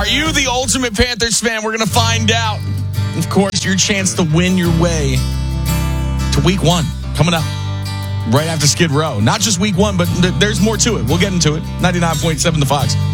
Are you the ultimate Panthers fan? We're going to find out. Of course, your chance to win your way to week 1 coming up right after Skid Row. Not just week 1, but there's more to it. We'll get into it. 99.7 The Fox.